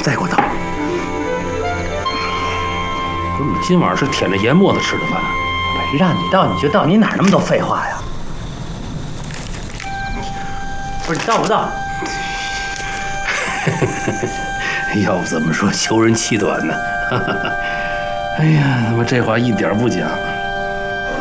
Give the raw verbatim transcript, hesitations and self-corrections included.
再给我倒。不是你今晚上是舔着盐沫子吃的饭？ 让你倒你就倒，你哪那么多废话呀？不是你倒不倒？ 要不怎么说求人气短呢？哎呀，他妈这话一点不假。